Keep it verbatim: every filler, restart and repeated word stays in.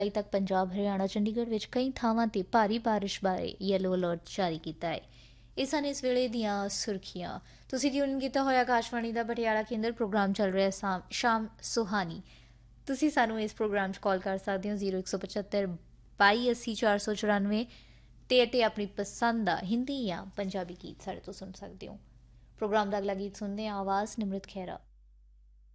ਤੱਕ ਪੰਜਾਬ, ਹਰਿਆਣਾ, ਚੰਡੀਗੜ੍ਹ ਵਿੱਚ ਕਈ ਥਾਵਾਂ ਤੇ ਭਾਰੀ ਬਾਰਿਸ਼ ਬਾਰੇ ਯੈਲੋ ਅਲਰਟ ਜਾਰੀ ਕੀਤਾ ਹੈ। ਇਹ ਸਨ ਇਸ ਵੇਲੇ ਦੀਆਂ ਸੁਰਖੀਆਂ। ਤੁਸੀਂ ਟਿਊਨ ਕੀਤਾ ਹੋਇਆ ਆਕਾਸ਼ਵਾਣੀ ਦਾ ਪਟਿਆਲਾ ਕੇਂਦਰ। ਪ੍ਰੋਗਰਾਮ ਚੱਲ ਰਿਹਾ ਸ਼ਾਮ ਸ਼ਾਮ ਸੁਹਾਨੀ। ਤੁਸੀਂ ਸਾਨੂੰ ਇਸ ਪ੍ਰੋਗਰਾਮ 'ਚ ਕਾਲ ਕਰ ਸਕਦੇ ਹੋ ਜ਼ੀਰੋ ਇੱਕ ਸੌ ਪਝੱਤਰ ਬਾਈ ਅੱਸੀ ਚਾਰ ਸੌ ਚੁਰਾਨਵੇਂ 'ਤੇ ਅਤੇ ਆਪਣੀ ਪਸੰਦ ਦਾ ਹਿੰਦੀ ਜਾਂ ਪੰਜਾਬੀ ਗੀਤ ਸਾਡੇ ਤੋਂ ਸੁਣ ਸਕਦੇ ਹੋ। ਪ੍ਰੋਗਰਾਮ ਦਾ ਅਗਲਾ ਗੀਤ ਸੁਣਦੇ ਹਾਂ, ਆਵਾਜ਼ ਨਿਮਰਤ ਖਹਿਰਾ।